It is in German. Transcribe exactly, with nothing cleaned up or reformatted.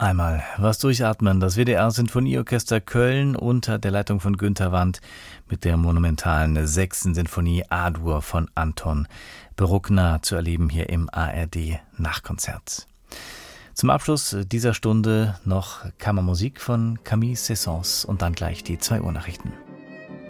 Einmal was durchatmen. Das W D R-Sinfonieorchester Köln unter der Leitung von Günter Wandt mit der monumentalen sechsten Sinfonie A-Dur von Anton Bruckner zu erleben hier im A R D-Nachkonzert. Zum Abschluss dieser Stunde noch Kammermusik von Camille Saint-Saëns und dann gleich die zwei Uhr Nachrichten.